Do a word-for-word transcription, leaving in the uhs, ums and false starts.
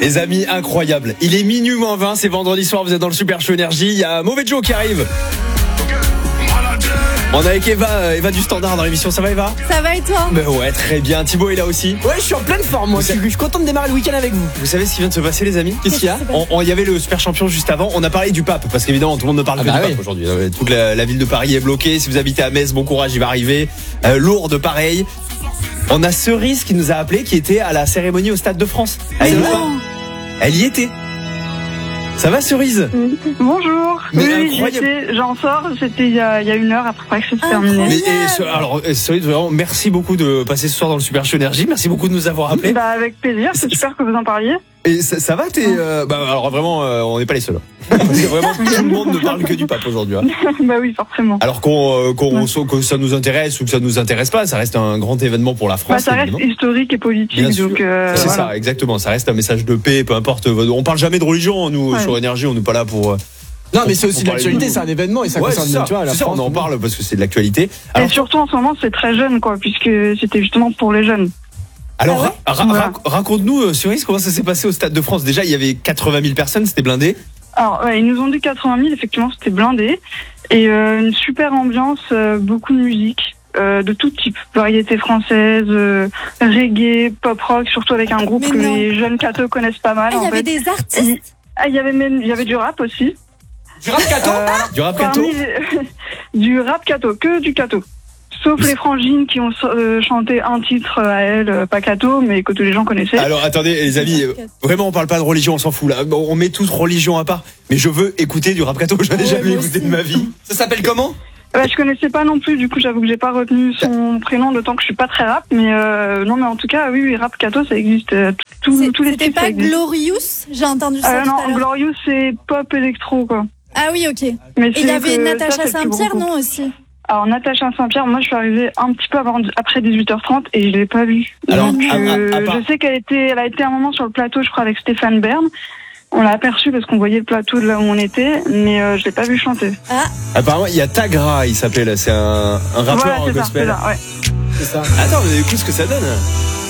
Les amis, incroyable. Il est minuit moins vingt, c'est vendredi soir, vous êtes dans le Super Show Énergie. Il y a Mauvais Joe qui arrive. On est avec Eva, Eva du Standard dans l'émission. Ça va, Eva? Ça va et toi? Ben ouais, très bien. Thibaut est là aussi. Ouais, je suis en pleine forme, moi. Je suis content de démarrer le week-end avec vous. Vous savez ce qui vient de se passer, les amis? Qu'est-ce qu'il y a? On, on, il y avait le Super Champion juste avant. On a parlé du pape parce qu'évidemment tout le monde ne parle ah que bah du oui. pape aujourd'hui. Toute la, la ville de Paris est bloquée. Si vous habitez à Metz, bon courage, il va arriver. Euh, Lourdes, pareil. On a Cerise qui nous a appelé, qui était à la cérémonie au Stade de France. Elle, Elle y était. Ça va, Cerise? Bonjour. Mais oui, incroyable. j'étais- j'en sors, c'était il y a, il y a une heure après que c'est terminé. Mais et, ce- alors, euh, Cerise, vraiment, merci beaucoup de passer ce soir dans le Super Show Énergie. Merci beaucoup de nous avoir appelés. Bah, avec plaisir, c'est super que vous en parliez. Et ça, ça va, t'es, euh, bah, alors vraiment, euh, on n'est pas les seuls. Parce que vraiment, tout le monde ne parle que du pape aujourd'hui. Hein. Bah oui, forcément. Alors qu'on, euh, qu'on, que ça nous intéresse ou que ça nous intéresse pas, ça reste un grand événement pour la France. Bah, ça reste évidemment. historique et politique, Bien sûr. donc euh, C'est voilà. ça, exactement. Ça reste un message de paix, peu importe. On parle jamais de religion, nous, Ouais. sur Énergie, on n'est pas là pour. euh, Non, mais c'est pour aussi de parler l'actualité, nous. c'est un événement et ça Ouais, concerne, c'est ça, tu vois, la c'est ça, France. on en parle parce que c'est de l'actualité. Et Alors, surtout en ce moment, c'est très jeune, quoi, puisque c'était justement pour les jeunes. alors ra- ra- Voilà. rac- raconte-nous, euh, Cerise, comment ça s'est passé au Stade de France. Déjà, il y avait quatre-vingt mille personnes, c'était blindé. Alors, ouais, ils nous ont dit quatre-vingt mille, effectivement, c'était blindé. Et euh, une super ambiance, euh, beaucoup de musique, euh, de tout type. Variété française, euh, reggae, pop rock, surtout avec un groupe Mais que non. les jeunes cathos connaissent pas mal. Ah, il y en avait fait. des artistes. Ah, il y avait même, il y avait du rap aussi. Du rap cato Euh, Du rap catho. parmi les- du rap cato, que du cato. Sauf les frangines qui ont euh, chanté un titre à elles, euh, pas cato, mais que tous les gens connaissaient. Alors attendez les amis, euh, vraiment on parle pas de religion, on s'en fout là. Bon, on met toute religion à part. Mais je veux écouter du rap catho, j'en ai Ouais, jamais moi écouté aussi. de ma vie. Ça s'appelle comment? Bah, je connaissais pas non plus, du coup j'avoue que j'ai pas retenu son prénom, d'autant que je suis pas très rap, mais euh, non mais en tout cas oui, oui rap cato ça existe, euh, tout- C'est- tous les C'était styles ça pas existe. Glorious? J'ai entendu ça Euh, tout à non, l'heure. Glorious c'est pop électro quoi. Ah oui, ok. Mais Et il y avait que Natacha ça, c'est le plus Saint-Pierre, gros groupe. non, aussi? Alors Natacha Saint-Pierre, moi je suis arrivée un petit peu avant, après dix-huit heures trente et je l'ai pas vue. Alors, Donc à- à- euh, à part- je sais qu'elle était, elle a été un moment sur le plateau, je crois avec Stéphane Bern. On l'a aperçu parce qu'on voyait le plateau de là où on était, mais euh, je l'ai pas vu chanter. Apparemment il y a Tagra, il s'appelle, c'est un, un rappeur Voilà, c'est ça, c'est gospel. ça, ouais. C'est ça. Attends, mais écoute ce que ça donne.